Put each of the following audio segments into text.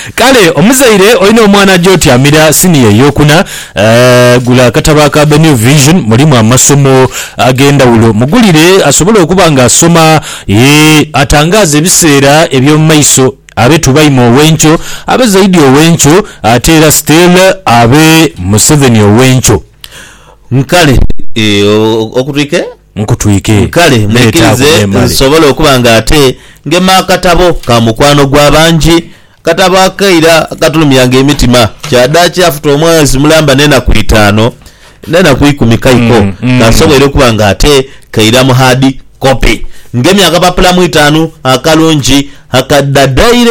kale omuzaire olina omwana joti amira senior yokuna gula katabaka New Vision mulimu amasomo agenda ulo mugulire asobole okuba nga asoma atangaza ebiseera eby'omumaiso abe tubayimo owencho abe zaidi owencho atera Stella abe Museveni owencho nkale okutwike nkutwike kale mukirize nsobola okuba nga ate ngema akatabo ka mukwano gw'abangi katabo akaira katulumyanga emitima kyada kyafuta omwezi mulamba nena ku 5 nena ku 10 kaiko kasobola okuba nga ate kaira mu hard copy ngemyaka papula mu 5 akalungi akadda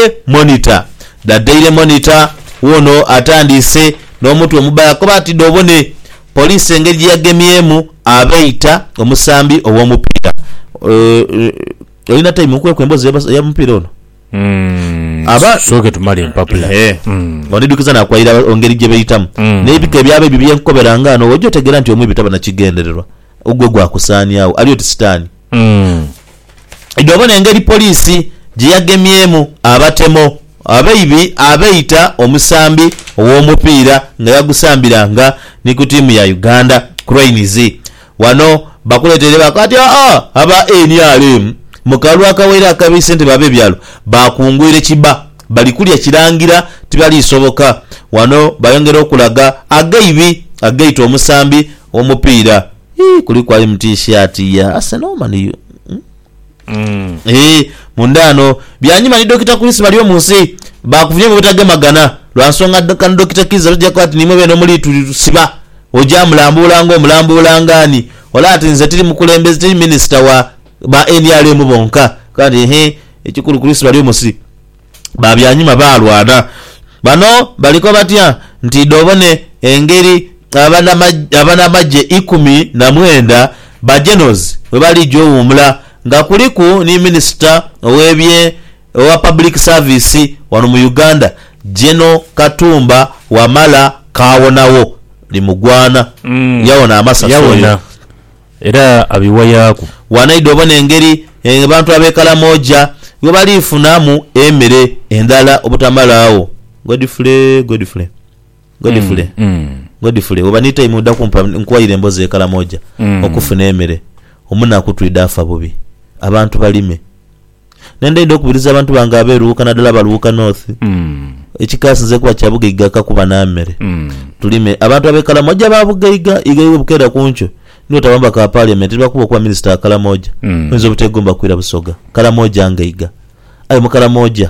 daily monitor wono atandise n'omuntu omubaya ko bati dobone police engeri yagemyemu abeita omusambi ow'omupiira olina time okwe embozi ya mupiira ono aba soke tumali mpapula wanidukiza na kwaira ongeri gye beitamu n'ebike byabe bibyenkoberanga ano ojo tegera nti omwe bitaba na kigendererwa ogwe gwa kusaani awo aliyo tisitani idobone engeri police gye yagemyemu abatemo abaibi abeita omusambi ow'omupiira nga yagusambiranga ni ku timu ya Uganda Cranes wano bakuletere bakati aba NRM mukalwa akawera akabise nti babe byalo bakungwire kiba bali kulya kirangira tibali isoboka wano bayongera okulaga agaita omusambi omupiira kuli kwali mu t-shirt ya Arsenal man mundano byanyima ni Dr. Chris bali omunsi bakuvye mu butagemagana lwansonga kan Dr. Kiza rujja kwati nimwe beno muli tusiba oja mulambulangani wala atinze tiri mukulembeze tiri minister wa ba NRM bonka kandi ekikulu Chris bali omunsi babyanyima balwana bano baliko batya nti dobone engeri abana majje 19 ba generals we bali jowumula nga kuliku ni minister owa public service wano mu Uganda General Katumba Wamala kawonawo limugwana yawona amasaso era abiwayaku wanaidobona engeri abantu abekala moja we balifunamu emere endala obutamalawo Godfrey obanita imuda kumpa nkwayire emboze ekala moja okufuna emere omuna kutwida afa bubi abantu balime nende ndokubiriza abantu banga aberuka nadala baluka north ekikasinze kuba kyabugaiga kakuba namere tulime abantu abekala moja babugaiga igaiwe bukera kuncho niyo tabamba ka parliament bakuba kwa minister akala moja nzo butegomba kwira busoga kala moja angaiga ayo mukala moja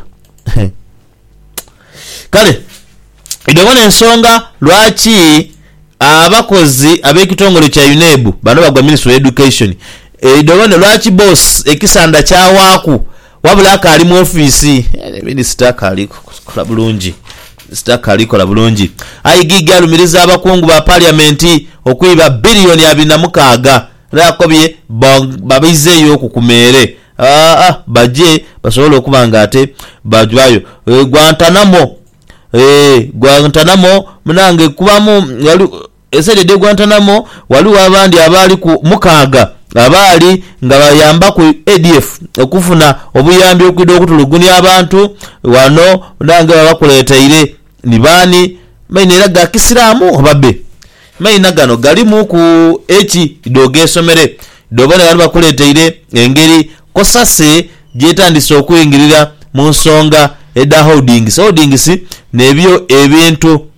kale idobona ensonga lwaki abakozi abekitongole kya UNEB bano bagwa ministry of education idobona lwaki boss ekisanda kyawaku wabula akali mu office minister akaliko kola bulungi kola bulungi ayigiga alumiriza abakungu ba parliament okuiba bilioni 26 nakobye babizeyo okukumere baje basobola okubanga ate bajwayo Guantanamo munange kubamu esede de Guantanamo waliwo abandi abali ku mukaga abali nga bayamba ku ADF okufuna obuyambi okwido okutulugunya abantu wano munange bakuleteire nibani mainera ga Kisilamu obabe maina gano galimu ku eki doge somere dobone bali bakuleteire engeri kosase jetandise okuyingirira mu nsonga eda holdings nebyo ebintu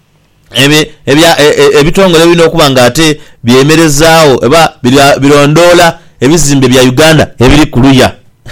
ebitongole bino okubanga ate byemerezaawo eba birondola ebizimbe bya Uganda ebiri kuluya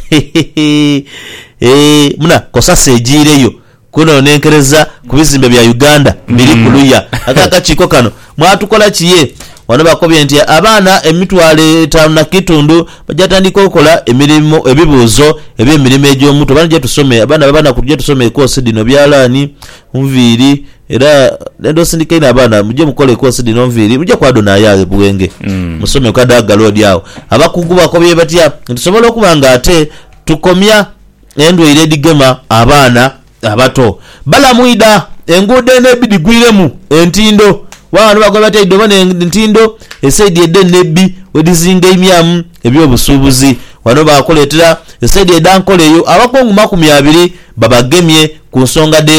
muna kosasa ejireyo kuno nenkereza ku bizimbe bya Uganda biri kuluya akakachiko kano mwatukola kiye wano bakobye nti abaana emitwale 5 na kitundu bajatandika okola emirimu ebibuzo ebyemirimu egy'omuntu banje tusome abaana kujja tusome course dino byalani mviri era ndo sindikaina abaana muje mukole course dino mviri muje kwadona yawe buwenge musome kadaga load yawo abakugu bakobye batya tusobola okubanga ate tukomya endwe digema abaana abato bala muida engude nebidigwiremu entindo wana bagwa bate idobone entindo esaidi ede nebbi wedizinga imyamu ebyobusubuzi wano bakoletera esaidi edankoleyo abakongu 20 babagemye ku nsonga de